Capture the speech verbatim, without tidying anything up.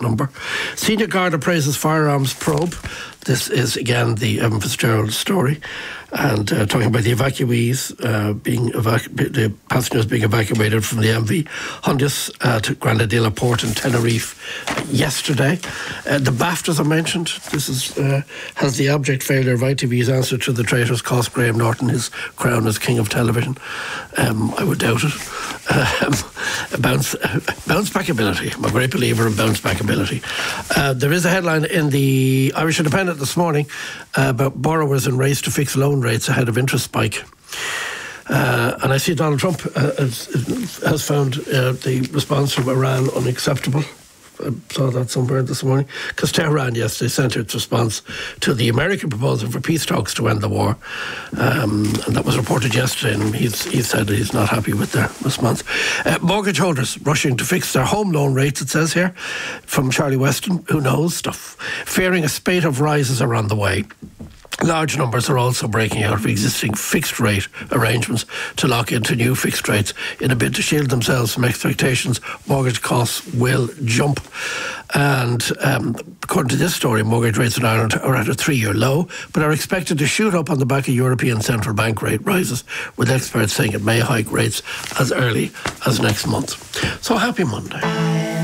number. Senior Garda praises firearms probe. This is again the Evan Fitzgerald story, and uh, talking about the evacuees uh, being evac- the passengers being evacuated from the M V Hondius uh, to Granadilla Port in Tenerife yesterday. Uh, the BAFTAs are mentioned. This is uh, has the abject failure of I T V's answer to the traitors cost Graham Norton his crown as king of television. Um, I would doubt it. Um, bounce, uh, bounce back ability. I'm a great believer in bounce back ability. Uh, there is a headline in the Irish Independent this morning uh, about borrowers in race to fix loan rates ahead of interest spike. Uh, and I see Donald Trump uh, has, has found uh, the response from Iran unacceptable. I saw that somewhere this morning, because Tehran yesterday sent its response to the American proposal for peace talks to end the war, um, and that was reported yesterday, and he's, he said he's not happy with their response. Uh, mortgage holders rushing to fix their home loan rates, it says here, from Charlie Weston, who knows stuff, fearing a spate of rises are on the way. Large numbers are also breaking out of existing fixed rate arrangements to lock into new fixed rates in a bid to shield themselves from expectations mortgage costs will jump. And um, according to this story, mortgage rates in Ireland are at a three-year low, but are expected to shoot up on the back of European Central Bank rate rises, with experts saying it may hike rates as early as next month. So happy Monday.